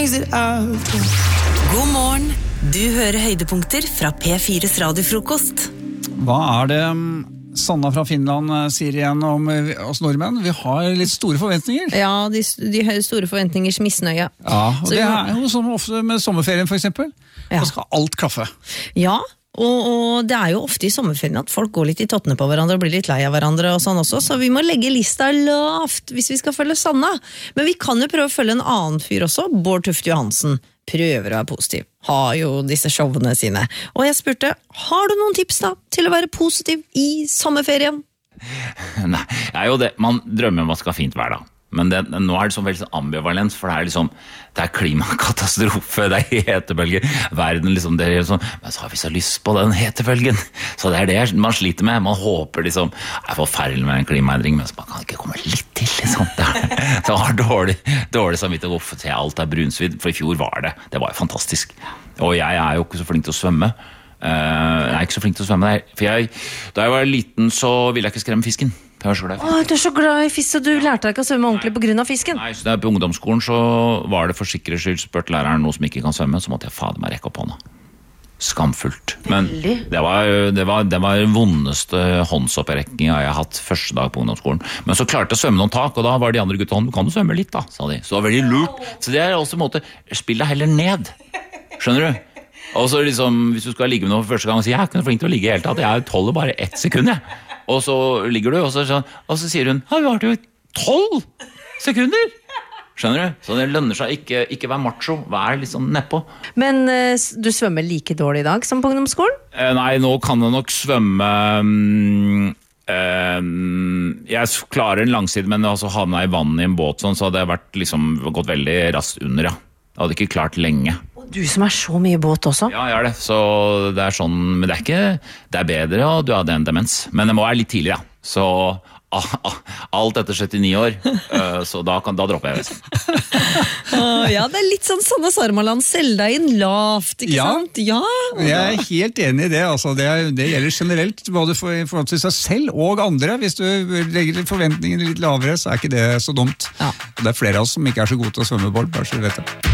God morgen, du hører høydepunkter fra P4's radiofrokost. Hva det Sanna fra Finland sier igjen om oss nordmenn? Vi har litt store forventninger. Ja, de store forventningers misnøye. Ja, og så det jo sånn ofte med sommerferien for eksempel. Ja. Da skal alt klaffe. Ja, og det jo ofte i sommerferien at folk går litt i tottene på hverandre og blir litt lei av hverandre og sånn også, så vi må legge lista lavt hvis vi skal følge Sanna. Men vi kan jo prøve å følge en annen fyr også, Bård Tufte Johansen. Prøver å være positiv, har jo disse showene sine. Og jeg spurte, har du noen tips da til å være positiv i sommerferien? Nei, jo det. Man drømmer om at det skal fint hver dag. Men nå det så veldig ambivalent, for det klimakatastrofe, det hetebølger, verden liksom, det sånn, men så har vi så lyst på den hetebølgen. Så det det man sliter med, man håper liksom, det forferdelig med en klimaendring, men så man kan ikke komme litt til, liksom. Det var dårlig samvittighet å til alt brunsvidd, for i fjor var det var jo fantastisk. Og jeg jo ikke så flink til å svømme. Jeg ikke så flink til å svømme, for da jeg var liten så ville jeg ikke skremme fisken. Du så glad i fisk, og du lærte deg ikke å svømme ordentlig på grunn av fisken. Nei, så på ungdomsskolen så var det for sikkerhets skyld spurt læreren noe som ikke kan svømme, så måtte jeg fader meg rekke opp hånda. Skamfullt. Men det var vondeste håndsopprekkinga jeg har hatt første dag på ungdomsskolen. Men så klarte jeg å svømme noen tak, og da var de andre gutta, du kan jo svømme litt da, sa de. Så det var veldig lurt. Så det også en måte, spill deg heller ned. Skjønner du? Og så liksom, hvis du skal ligge med noe for første gang og si, jeg ikke noe flink til å ligge i hele tatt, jeg holder bare 1 sekund, jeg. Og så ligger du, og så sier hun, vi har jo 12 sekunder. Skjønner du? Så det lønner seg ikke være macho, vær litt sånn nedpå. Men du svømmer like dårlig i dag som på ungdomsskolen? Nei, nå kan jeg nok svømme. Jeg klarer en langside, men altså havnet i vannet i en båt, sånn, så hadde jeg gått veldig raskt under, ja. Jeg hadde ikke klart lenge. Du som så mye båt også? Ja, jeg det. Så det sånn, men det bedre å du hadde en demens. Men det må være litt tidlig, ja. Så alt etter 79 år, så da dropper jeg det. Ja, det litt sånn Sanne Sarmaland, selv deg inn lavt, ikke sant? Ja. Jeg helt enig i det, altså. Det gjelder generelt, både i forhold til seg selv og andre. Hvis du legger forventningene litt lavere, så ikke det så dumt. Ja. Det flere av oss som ikke så gode til å svømme bort, bare så du vet det.